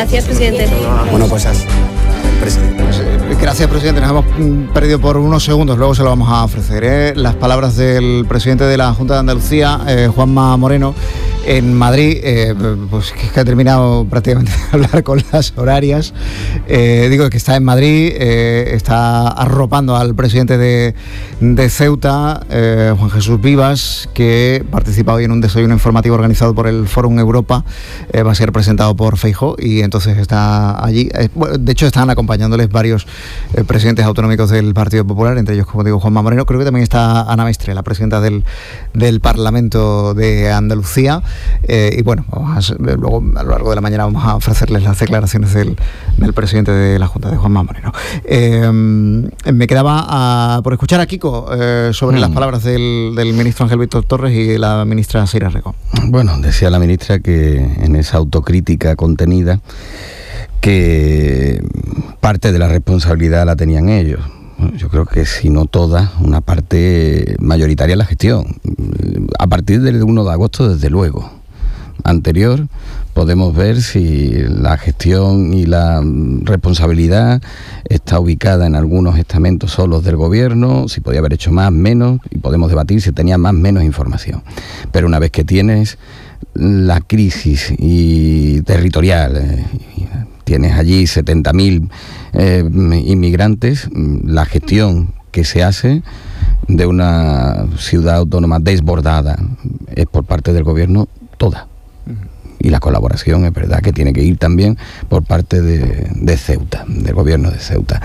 Gracias, presidente. Bueno, pues gracias, presidente. Nos hemos perdido por unos segundos, luego se lo vamos a ofrecer. Las palabras del presidente de la Junta de Andalucía, Juanma Moreno, en Madrid, pues que ha terminado prácticamente de hablar con las horarias. Digo que está en Madrid, está arropando al presidente de Ceuta, Juan Jesús Vivas, que participa hoy en un desayuno informativo organizado por el Fórum Europa. Va a ser presentado por Feijóo y entonces está allí. De hecho, están acompañándoles varios presidentes autonómicos del Partido Popular, entre ellos, como digo, Juanma Moreno. Creo que también está Ana Mestre, la presidenta del Parlamento de Andalucía. Y bueno, luego a lo largo de la mañana vamos a ofrecerles las declaraciones del presidente de la Junta, de Juanma Moreno. Me quedaba por escuchar a Kiko sobre las palabras del ministro Ángel Víctor Torres y la ministra Sira Rego. Bueno, decía la ministra que en esa autocrítica contenida que parte de la responsabilidad la tenían ellos. Yo creo que si no toda, una parte mayoritaria la gestión. A partir del 1 de agosto, desde luego. Anterior, podemos ver si la gestión y la responsabilidad está ubicada en algunos estamentos solos del gobierno, si podía haber hecho más, menos, y podemos debatir si tenía más, menos información. Pero una vez que tienes la crisis territorial, tienes allí 70.000 inmigrantes, la gestión que se hace de una ciudad autónoma desbordada es por parte del gobierno toda. Y la colaboración es verdad que tiene que ir también por parte de Ceuta, del gobierno de Ceuta.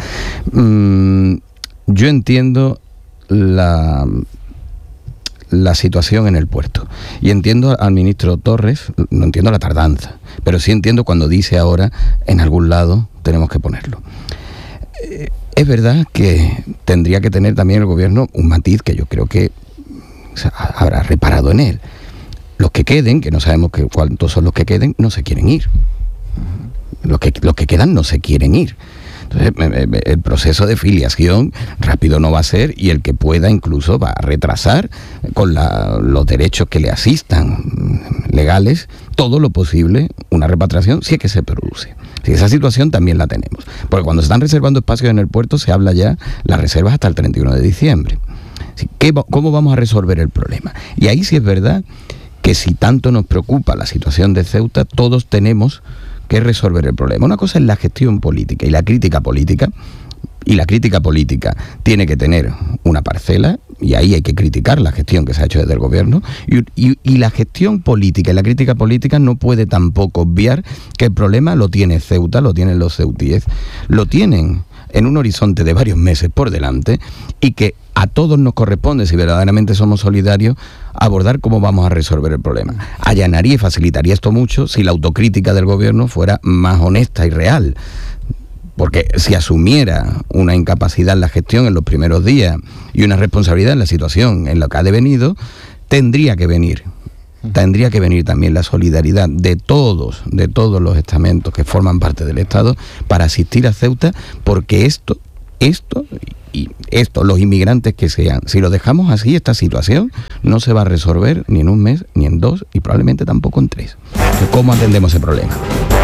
Yo entiendo la situación en el puerto y entiendo al ministro Torres, no entiendo la tardanza, pero sí entiendo cuando dice ahora en algún lado tenemos que ponerlo. Es verdad que tendría que tener también el gobierno un matiz que yo creo que habrá reparado en él. Los que queden, que no sabemos cuántos son los que queden, no se quieren ir. Los que quedan no se quieren ir. Entonces, el proceso de filiación rápido no va a ser, y el que pueda incluso va a retrasar con los derechos que le asistan legales, todo lo posible, una repatriación si es que se produce. Si esa situación también la tenemos. Porque cuando se están reservando espacios en el puerto, se habla ya las reservas hasta el 31 de diciembre. ¿Cómo vamos a resolver el problema? Y ahí sí es verdad que si tanto nos preocupa la situación de Ceuta, todos tenemos que resolver el problema. Una cosa es la gestión política y la crítica política, y la crítica política tiene que tener una parcela, y ahí hay que criticar la gestión que se ha hecho desde el gobierno, y la gestión política y la crítica política no puede tampoco obviar que el problema lo tiene Ceuta, lo tienen los ceutíes, lo tienen en un horizonte de varios meses por delante, y que a todos nos corresponde, si verdaderamente somos solidarios, abordar cómo vamos a resolver el problema. Allanaría y facilitaría esto mucho si la autocrítica del gobierno fuera más honesta y real. Porque si asumiera una incapacidad en la gestión en los primeros días y una responsabilidad en la situación en la que ha devenido, tendría que venir también la solidaridad de todos los estamentos que forman parte del Estado para asistir a Ceuta, porque esto, los inmigrantes que sean, si lo dejamos así, esta situación no se va a resolver ni en un mes, ni en 2, y probablemente tampoco en 3. ¿Cómo atendemos ese problema?